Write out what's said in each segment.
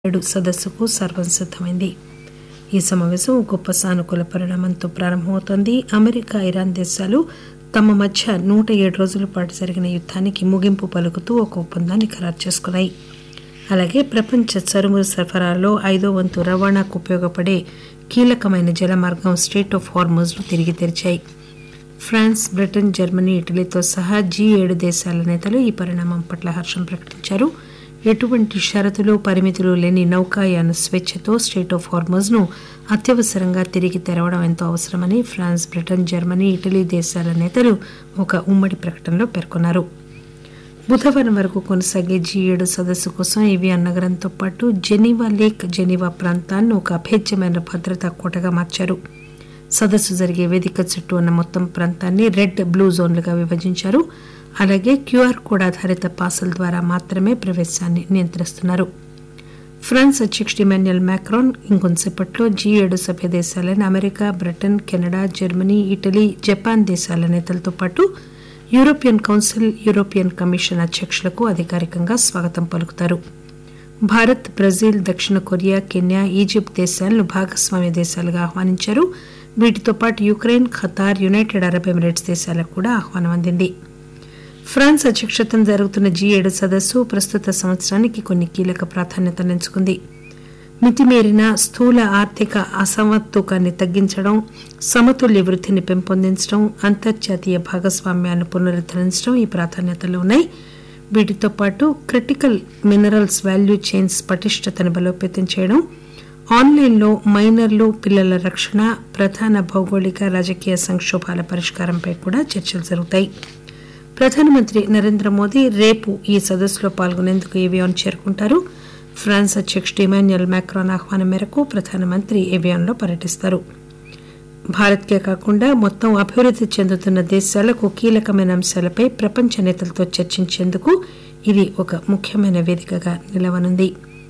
సదస్సుకు సర్వం సిద్దమైంది. ఈ సమావేశం గొప్ప సానుకూల పరిణామంతో ప్రారంభమవుతోంది. అమెరికా, ఇరాన్ దేశాలు తమ మధ్య 107 రోజుల పాటు జరిగిన యుద్దానికి ముగింపు పలుకుతూ ఒక ఒప్పందాన్ని ఖరారు చేసుకున్నాయి. అలాగే ప్రపంచ చమురు సరఫరాలో 5వ వంతు రవాణాకు ఉపయోగపడే కీలకమైన జలమార్గం స్ట్రెయిట్ ఆఫ్ హార్ముజ్ ను తిరిగి తెరిచాయి. ఫ్రాన్స్, బ్రిటన్, జర్మనీ, ఇటలీతో సహా G7 దేశాల నేతలు ఈ పరిణామం పట్ల హర్షం ప్రకటించారు. ఎటువంటి షరతులు, పరిమితులు లేని నౌకాయాన స్వేచ్ఛతో స్ట్రెయిట్ ఆఫ్ హార్ముజ్ ను అత్యవసరంగా తిరిగి తెరవడం ఎంతో అవసరమని ఫ్రాన్స్, బ్రిటన్, జర్మనీ, ఇటలీ దేశాల నేతలు ఒక ఉమ్మడి ప్రకటనలో పేర్కొన్నారు. బుధవారం వరకు కొనసాగే G7 సదస్సు కోసం ఏవియాన్ నగరంతో పాటు జెనీవా లేక్, జెనీవా ప్రాంతాన్ని ఒక అభేద్యమైన భద్రతా కోటగా మార్చారు. సదస్సు జరిగే వేదిక చుట్టూ ఉన్న మొత్తం ప్రాంతాన్ని రెడ్, బ్లూ జోన్లుగా విభజించారు. అలాగే QR కోడ్ ఆధారిత పాసుల ద్వారా మాత్రమే ప్రవేశాన్ని నియంత్రిస్తున్నారు. ఫ్రాన్స్ అధ్యక్షుడు ఇమాన్యుయల్ మాక్రాన్ ఇంకొంతసేపట్లో G7 సభ్య దేశాలైన America, Britain, Canada, Germany, Italy, Japan దేశాల నేతలతో పాటు యూరోపియన్ కౌన్సిల్, యూరోపియన్ కమిషన్ అధ్యక్షులకు అధికారికంగా స్వాగతం పలుకుతారు. భారత్, బ్రెజిల్, దక్షిణ కొరియా, కెన్యా, ఈజిప్ట్ దేశాలను భాగస్వామ్య దేశాలుగా ఆహ్వానించారు. వీటితో పాటు Ukraine, Qatar, United Arab Emirates దేశాలకు కూడా ఆహ్వానం అందింది. ఫ్రాన్స్ అధ్యక్షతన జరుగుతున్న G7 సదస్సు ప్రస్తుత సంవత్సరానికి కొన్ని కీలక ప్రాధాన్యతను ఎంచుకుంది. మితిమీరిన స్థూల ఆర్థిక అసమతుకాన్ని తగ్గించడం, సమతుల్య వృద్ధిని పెంపొందించడం, అంతర్జాతీయ భాగస్వామ్యాన్ని పునరుద్దరించడం ఈ ప్రాధాన్యతలు ఉన్నాయి. వీటితో పాటు క్రిటికల్ మినరల్స్ వాల్యూ చైన్స్ పటిష్టతను బలోపేతం చేయడం, ఆన్లైన్లో మైనర్లు, పిల్లల రక్షణ, ప్రధాన భౌగోళిక, రాజకీయ సంక్షోభాల పరిష్కారంపై కూడా చర్చలు జరుగుతాయి. ప్రధానమంత్రి నరేంద్ర మోదీ రేపు ఈ సదస్సులో పాల్గొనేందుకు ఏవియాన్ చేరుకుంటారు. ఫ్రాన్స్ అధ్యక్షుడు ఇమాన్యుయల్ మాక్రాన్ ఆహ్వానం మేరకు ప్రధానమంత్రి ఏవియాన్లో పర్యటిస్తారు. భారత్కే కాకుండా మొత్తం అభివృద్ది చెందుతున్న దేశాలకు కీలకమైన అంశాలపై ప్రపంచ నేతలతో చర్చించేందుకు ఇది ఒక ముఖ్యమైన వేదికగా నిలవనుంది.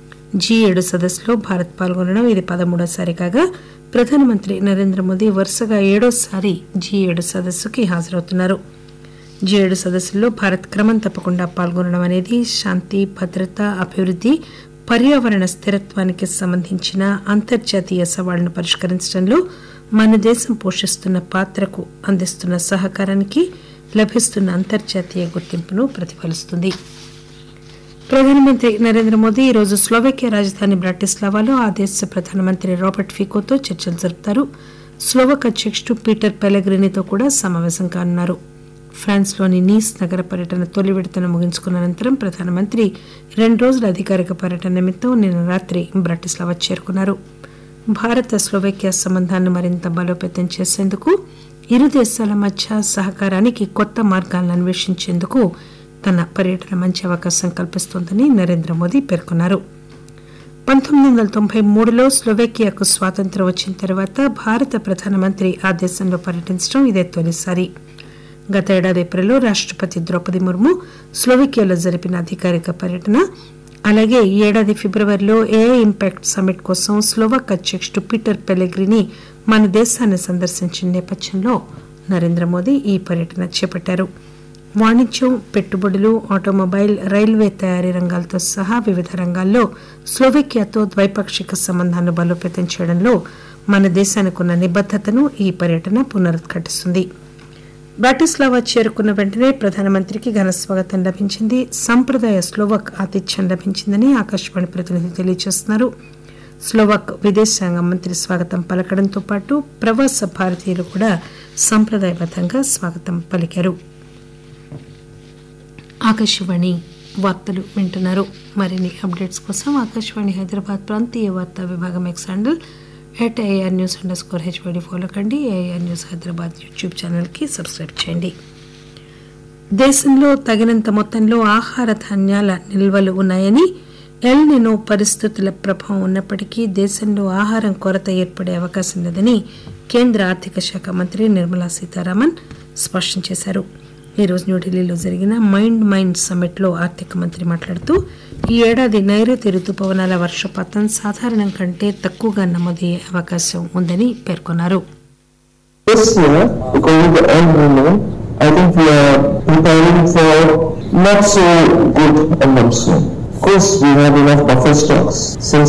G7 సదస్సులో భారత్ పాల్గొనడం ఇది 13వసారి కాగా ప్రధానమంత్రి నరేంద్ర మోదీ వరుసగా 7వసారి G7 సదస్సుకి హాజరవుతున్నారు. G7 సదస్సుల్లో భారత్ క్రమం తప్పకుండా పాల్గొనడం అనేది శాంతి, భద్రత, అభివృద్ది, పర్యావరణ స్థిరత్వానికి సంబంధించిన అంతర్జాతీయ సవాళ్లను పరిష్కరించడంలో మన దేశం పోషిస్తున్న పాత్రకు అందిస్తున్న సహకారానికి లభిస్తున్న అంతర్జాతీయ గుర్తింపును ప్రతిఫలిస్తుంది. ప్రధానమంత్రి నరేంద్ర మోదీ ఈరోజు స్లోవేకియా రాజధాని బ్రాటిస్లావాలో ఆ దేశ ప్రధానమంత్రి రాబర్ట్ ఫికోతో చర్చలు జరుపుతారు. స్లోవక్ అధ్యక్షుడు పీటర్ పెలెగ్రినితో కూడా సమావేశం కానున్నారు. ఫ్రాన్స్లోని నీస్ నగర పర్యటన తొలి విడతను ముగించుకున్న అనంతరం ప్రధానమంత్రి 2 రోజుల అధికారిక పర్యటన నిమిత్తం నిన్న రాత్రి బ్రాటిస్లావా చేరుకున్నారు. భారత స్లోవేకియా సంబంధాన్ని మరింత బలోపేతం చేసేందుకు, ఇరు దేశాల మధ్య సహకారానికి కొత్త మార్గాలను అన్వేషించేందుకు తన పర్యటన మంచి అవకాశం కల్పిస్తోందని నరేంద్ర మోదీ పేర్కొన్నారు. 1993లో స్లోవేకియాకు స్వాతంత్ర్యం వచ్చిన తర్వాత భారత ప్రధానమంత్రి ఆ దేశంలో పర్యటించడం ఇదే తొలిసారి. గత ఏడాది ఏప్రిల్లో రాష్టపతి ద్రౌపది ముర్ము స్లోవేకియాలో జరిపిన అధికారిక పర్యటన, అలాగే ఈ ఏడాది ఫిబ్రవరిలో AI ఇంపాక్ట్ సమ్మిట్ కోసం స్లోవాక్ అధ్యక్షుడు పీటర్ పెలెగ్రిని మన దేశాన్ని సందర్శించిన నేపథ్యంలో నరేంద్ర మోదీ ఈ పర్యటన చేపట్టారు. వాణిజ్యం, పెట్టుబడులు, ఆటోమొబైల్, రైల్వే తయారీ రంగాలతో సహా వివిధ రంగాల్లో స్లోవేకియాతో ద్వైపాక్షిక సంబంధాలను బలోపేతం చేయడంలో మన దేశానికి ఉన్న నిబద్దతను ఈ పర్యటన పునరుద్ఘాటిస్తుంది. బ్రాటిస్లావా చేరుకున్న వెంటనే ప్రధానమంత్రికి ఘన స్వాగతం లభించింది. సంప్రదాయ స్లోవాక్ ఆతిథ్యం లభించిందని ఆకాశవాణి ప్రతినిధి తెలియజేస్తున్నారు. స్లోవాక్ విదేశాంగ మంత్రి స్వాగతం పలకడంతో పాటు ప్రవాస భారతీయులు కూడా సంప్రదాయబద్దంగా స్వాగతం పలికారు. ఆకాశవాణి వార్తలు వింటున్నారు. మరిన్ని అప్డేట్స్ కోసం ఆకాశవాణి హైదరాబాద్ ప్రాంతీయ వార్తా విభాగం ఎక్స్ హ్యాండిల్ @AIRnews_HYD ఫాలో కండి. AIR న్యూస్ హైదరాబాద్ యూట్యూబ్ ఛానల్కి సబ్స్క్రైబ్ చేయండి. దేశంలో తగినంత మొత్తంలో ఆహార ధాన్యాల నిల్వలు ఉన్నాయని, ఎల్ నినో పరిస్థితుల ప్రభావం ఉన్నప్పటికీ దేశంలో ఆహారం కొరత ఏర్పడే అవకాశం లేదని కేంద్ర ఆర్థిక శాఖ మంత్రి నిర్మలా సీతారామన్ స్పష్టం చేశారు. ఈరోజు న్యూఢిల్లీలో జరిగిన మైండ్ సమ్మిట్లో ఆర్థిక మంత్రి మాట్లాడుతూ ఈ ఏడాది నైరుతి రుతుపవనాల వర్షపాతం సాధారణం కంటే తక్కువగా నమోదయ్యే అవకాశం ఉందని పేర్కొన్నారు. This year, because of the El Nino, I think we are preparing for not so good a monsoon. Of course, we have enough buffer stocks since